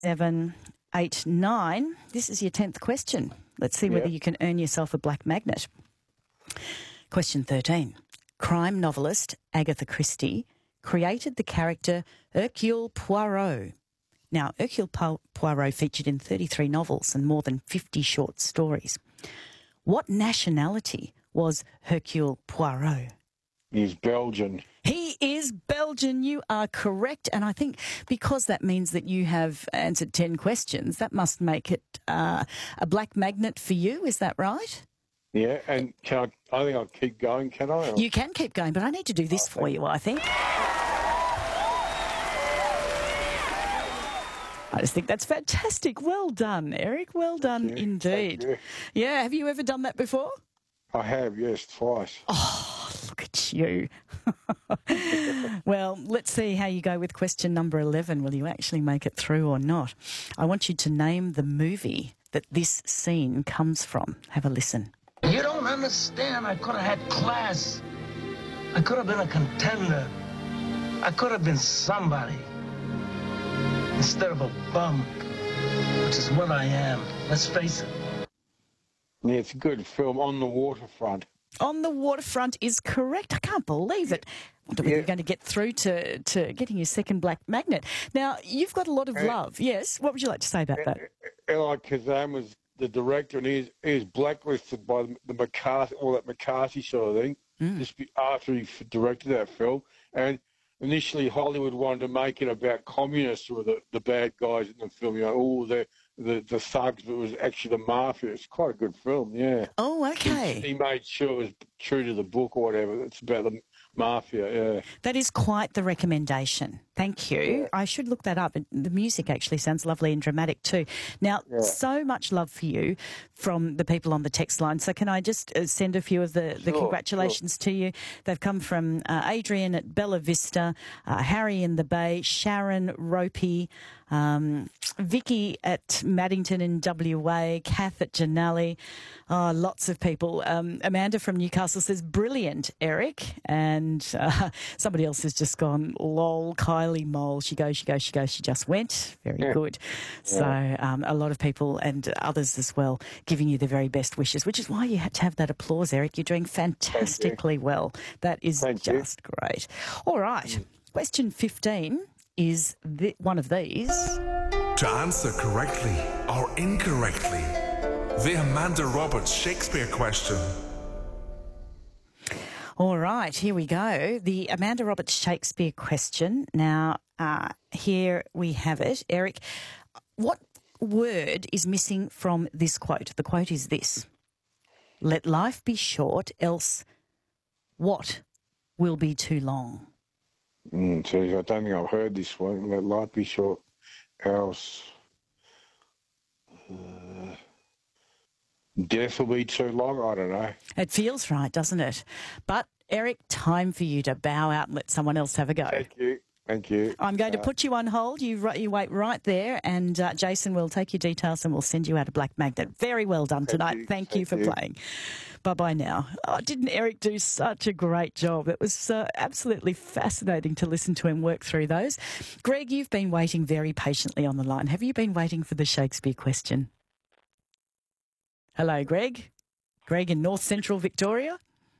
7, 8, 9. This is your 10th question. Let's see whether you can earn yourself a black magnet. Question 13. Crime novelist Agatha Christie created the character Hercule Poirot. Now, Hercule Poirot featured in 33 novels and more than 50 short stories. What nationality was Hercule Poirot? He's Belgian. He is Belgian. You are correct. And I think because that means that you have answered 10 questions, that must make it a black magnet for you. Is that right? Yeah, and I think I'll keep going, can I? You can keep going, but I need to do this for you, I think. I just think that's fantastic. Well done, Eric. Well done indeed. Yeah, have you ever done that before? I have, yes, twice. Oh, look at you. Well, let's see how you go with question number 11. Will you actually make it through or not? I want you to name the movie that this scene comes from. Have a listen. You don't understand. I could have had class. I could have been a contender. I could have been somebody instead of a bum, which is what I am. Let's face it. Yeah, it's a good film. On the Waterfront. On the Waterfront is correct. I can't believe it. I wonder whether you're going to get through to getting your second black magnet. Now, you've got a lot of love. Yes? What would you like to say about that? Eli Kazan was the director, and he was blacklisted by the McCarthy, all that McCarthy sort of thing, just after he directed that film. And initially, Hollywood wanted to make it about communists who were the bad guys in the film. You know, the thugs, but it was actually the mafia. It's quite a good film, yeah. Oh, okay. He made sure it was true to the book or whatever. It's about the mafia, yeah. That is quite the recommendation. Thank you. Yeah. I should look that up. The music actually sounds lovely and dramatic too. Now, so much love for you from the people on the text line. So can I just send a few of the congratulations to you? They've come from Adrian at Bella Vista, Harry in the Bay, Sharon Ropey, Vicky at Maddington in WA, Kath at Janali. Oh, lots of people. Amanda from Newcastle says, brilliant, Eric. And somebody else has just gone, lol, Kylie Mole. She goes, she just went. Very good. So a lot of people and others as well giving you the very best wishes, which is why you had to have that applause, Eric. You're doing fantastically well. That is just great. All right. Question 15 is one of these. To answer correctly or incorrectly, the Amanda Roberts Shakespeare question. All right, here we go. The Amanda Roberts Shakespeare question. Now, here we have it. Eric, what word is missing from this quote? The quote is this. Let life be short, else what will be too long? Geez, I don't think I've heard this one. Let life be short, else death will be too long. I don't know. It feels right, doesn't it? But, Eric, time for you to bow out and let someone else have a go. Thank you. Thank you. I'm going to put you on hold. You wait right there, and Jason will take your details and we'll send you out a black magnet. Very well done tonight. Thank you for playing. Bye-bye now. Oh, didn't Eric do such a great job? It was absolutely fascinating to listen to him work through those. Greg, you've been waiting very patiently on the line. Have you been waiting for the Shakespeare question? Hello, Greg. Greg in North Central Victoria.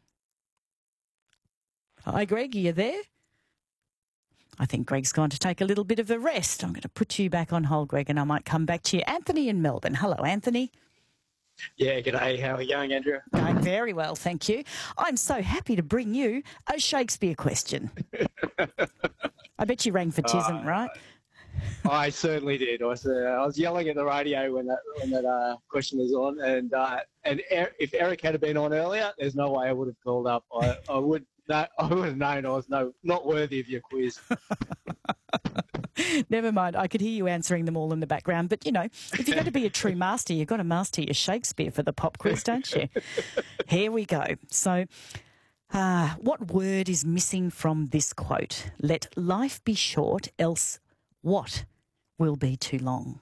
Hi, Greg. Are you there? I think Greg's gone to take a little bit of a rest. I'm going to put you back on hold, Greg, and I might come back to you. Anthony in Melbourne. Hello, Anthony. Yeah, g'day. How are you going, Andrea? Going very well, thank you. I'm so happy to bring you a Shakespeare question. I bet you rang for Tisn't, right? I certainly did. I was yelling at the radio when that question was on, and if Eric had been on earlier, there's no way I would have called up. I would have known I was not worthy of your quiz. Never mind. I could hear you answering them all in the background. But, you know, if you're going to be a true master, you've got to master your Shakespeare for the pop quiz, don't you? Here we go. So, what word is missing from this quote? Let life be short, else what will be too long?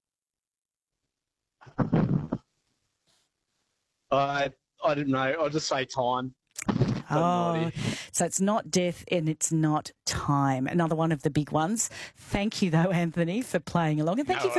I don't know. I'll just say time. Oh, so it's not death and it's not time. Another one of the big ones. Thank you, though, Anthony, for playing along. And thank you for